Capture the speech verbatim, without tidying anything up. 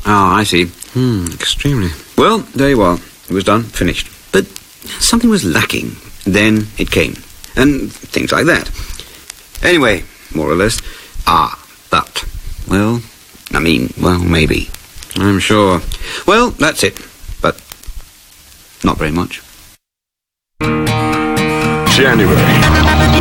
Ah, I see. Hmm, extremely. Well, there you are. It was done, finished. But something was lacking. Then it came. And things like that. Anyway, more or less. Ah, but. Well, I mean, well, maybe. I'm sure. Well, that's it. But not very much. January.